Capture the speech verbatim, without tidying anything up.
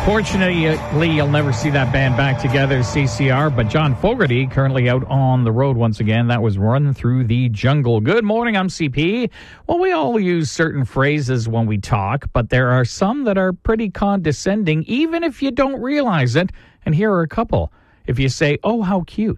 Unfortunately, you'll never see that band back together, C C R, but John Fogerty currently out on the road once again. That was Run Through the Jungle. Good morning, I'm C P. Well, we all use certain phrases when we talk, but there are some that are pretty condescending, even if you don't realize it. And here are a couple. If you say, oh, how cute,